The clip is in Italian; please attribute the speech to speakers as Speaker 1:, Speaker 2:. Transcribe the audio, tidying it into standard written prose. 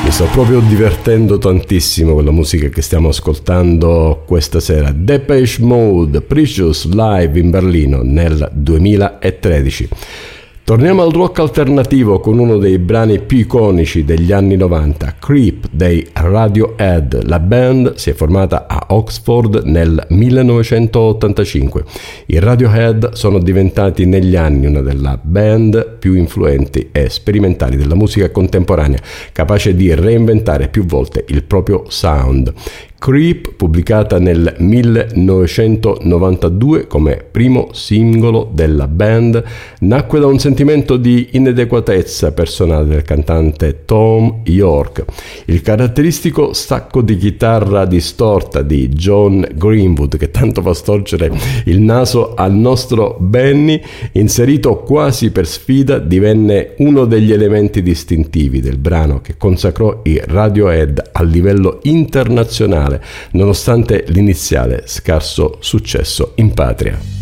Speaker 1: Mi sto proprio divertendo tantissimo con la musica che stiamo ascoltando questa sera. Depeche Mode, Precious, live in Berlino nel 2013. Torniamo al rock alternativo con uno dei brani più iconici degli anni 90, Creep dei Radiohead. La band si è formata a Oxford nel 1985. I Radiohead sono diventati negli anni una delle band più influenti e sperimentali della musica contemporanea, capace di reinventare più volte il proprio sound. Creep, pubblicata nel 1992 come primo singolo della band, nacque da un sentimento di inadeguatezza personale del cantante Thom Yorke. Il caratteristico stacco di chitarra distorta di John Greenwood, che tanto fa storcere il naso al nostro Benny, inserito quasi per sfida, divenne uno degli elementi distintivi del brano che consacrò i Radiohead a livello internazionale, nonostante l'iniziale scarso successo in patria.